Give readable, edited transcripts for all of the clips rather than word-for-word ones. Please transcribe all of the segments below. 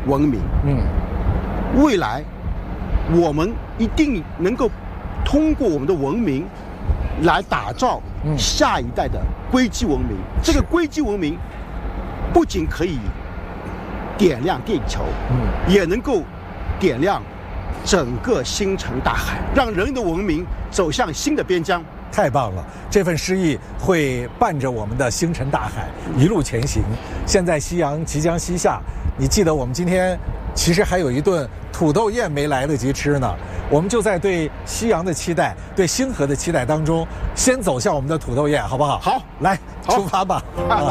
文明。未来我们一定能够通过我们的文明来打造下一代的硅基文明。这个硅基文明不仅可以点亮地球，也能够点亮整个星辰大海，让人的文明走向新的边疆。 太棒了，这份诗意会伴着我们的星辰大海一路前行。现在夕阳即将西下，你记得我们今天其实还有一顿土豆宴没来得及吃呢。我们就在对夕阳的期待，对星河的期待当中，先走向我们的土豆宴，好不好？ 好， 来出发吧。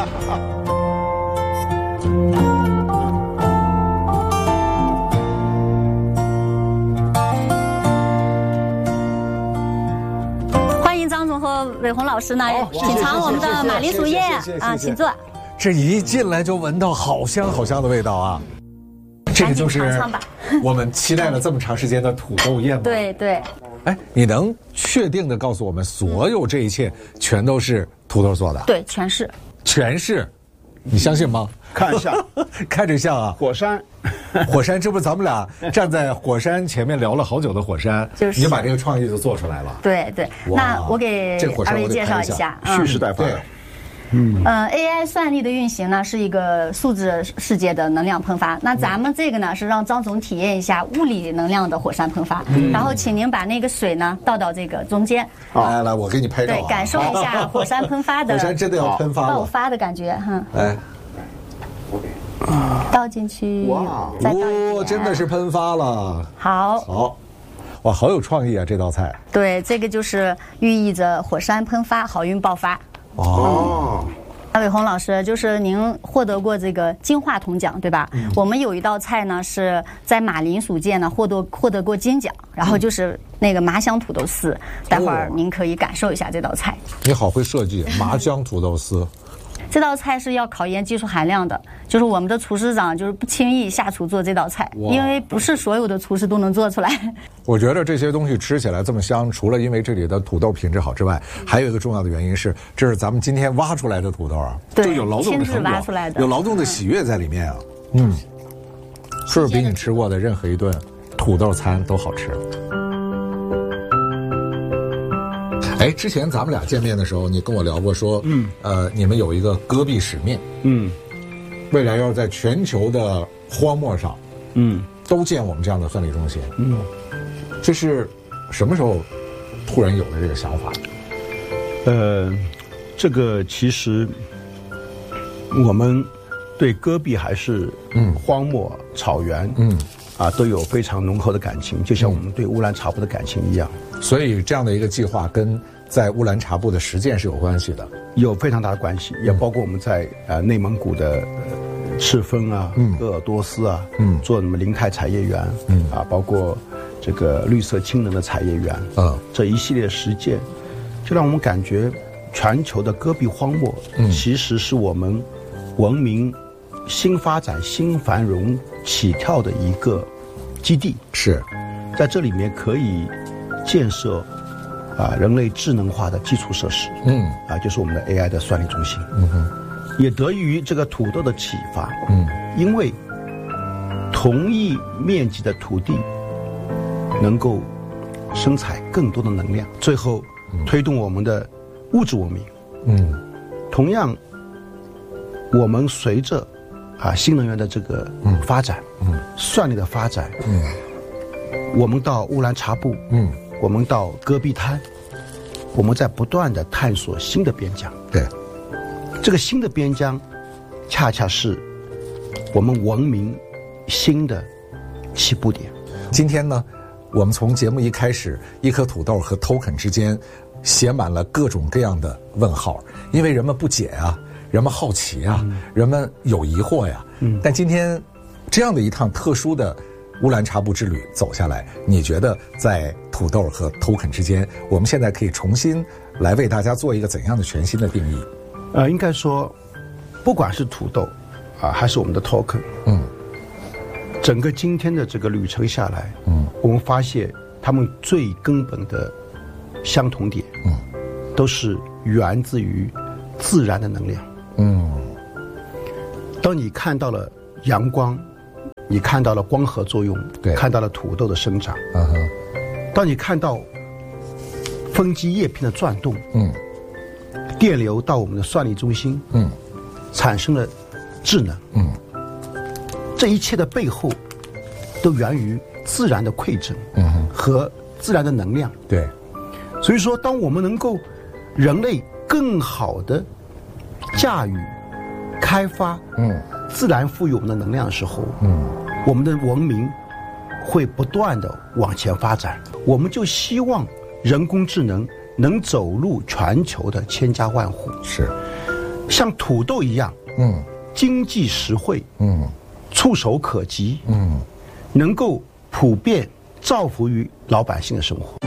张总和伟鸿老师呢，品尝我们的马铃薯宴啊，请坐。 这一进来就闻到好香好香的味道啊！这个就是我们期待了这么长时间的土豆宴吗？ 对对。 哎，你能确定的告诉我们，所有这一切全都是土豆做的？ 对，全是。 全是，你相信吗？ 看像， 看着像啊！ 火山， 火山，这不是咱们俩站在火山前面聊了好久的火山， 就是你把这个创意就做出来了。 对对，那我给二位介绍一下， 蓄势待发。 AI 算力的运行呢是一个数字世界的能量喷发，那咱们这个呢是让张总体验一下物理能量的火山喷发，然后请您把那个水呢倒到这个中间。 来，我给你拍照。 对，感受一下火山喷发的火山真的要喷发爆发的感觉， 哎。 倒进去，再倒一点， 真的是喷发了。 好， 哇，好有创意啊！这道菜。 对，这个就是寓意着火山喷发，好运爆发。伟鸿老师，就是您获得过这个金话筒奖，对吧？我们有一道菜呢是在马铃薯界呢获得过金奖，然后就是那个麻香土豆丝，待会儿您可以感受一下这道菜。 你好会设计麻香土豆丝。 这道菜是要考验技术含量的，就是我们的厨师长就是不轻易下厨做这道菜，因为不是所有的厨师都能做出来。 我觉得这些东西吃起来这么香，除了因为这里的土豆品质好之外，还有一个重要的原因是，这是咱们今天挖出来的土豆啊， 对， 就有劳动的成果，有劳动的喜悦在里面啊。是不是比你吃过的任何一顿土豆餐都好吃？哎，之前咱们俩见面的时候，你跟我聊过说，你们有一个戈壁使命，未来要在全球的荒漠上，都建我们这样的算力中心，这是什么时候突然有的这个想法？ 这个其实我们对戈壁还是荒漠、草原，都有非常浓厚的感情，就像我们对乌兰察布的感情一样。 所以这样的一个计划跟在乌兰察布的实践是有关系的， 有非常大的关系，也包括我们在内蒙古的赤峰啊、鄂尔多斯啊，做什么林泰产业园，包括这个绿色氢能的产业园，这一系列实践，就让我们感觉全球的戈壁荒漠，其实是我们文明新发展、新繁荣起跳的一个基地。 是， 在这里面可以建设人类智能化的基础设施，就是我们的 AI 的算力中心，也得益于这个土豆的启发，因为同一面积的土地能够生产更多的能量，最后推动我们的物质文明。同样，我们随着新能源的这个发展，算力的发展，我们到乌兰察布，我们到戈壁滩，我们在不断的探索新的边疆。 对， 这个新的边疆，恰恰是我们文明新的起步点。 今天呢，我们从节目一开始，一颗土豆和 token 之间写满了各种各样的问号，因为人们不解啊，人们好奇啊，人们有疑惑呀。但今天这样的一趟特殊的乌兰察布之旅走下来，你觉得在土豆和 token 之间，我们现在可以重新来为大家做一个怎样的全新的定义？ 应该说，不管是土豆还是我们的 token，整个今天的这个旅程下来，我们发现他们最根本的相同点，都是源自于自然的能量。当你看到了阳光， 你看到了光合作用， 对， 看到了土豆的生长。当你看到分基叶片的转动，电流到我们的算力中心，产生了智能，这一切的背后都源于自然的馈赠，和自然的能量。 对， 所以说，当我们能够人类更好的驾驭、开发，自然赋予我们的能量的时候，我们的文明会不断的往前发展。我们就希望人工智能能走入全球的千家万户， 是像土豆一样，经济实惠，触手可及，能够普遍造福于老百姓的生活。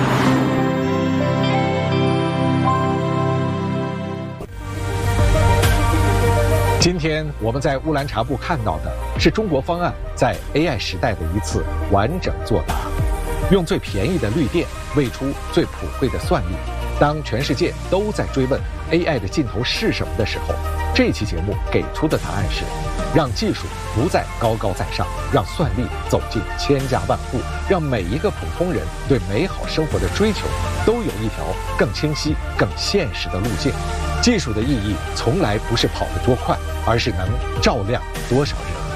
今天我们在乌兰察布看到的是中国方案在 AI 时代的一次完整作答，用最便宜的绿电喂出最普惠的算力。当全世界都在追问 AI 的尽头是什么的时候，这期节目给出的答案是：让技术不再高高在上，让算力走进千家万户，让每一个普通人对美好生活的追求都有一条更清晰、更现实的路径。技术的意义从来不是跑得多快，而是能照亮多少人。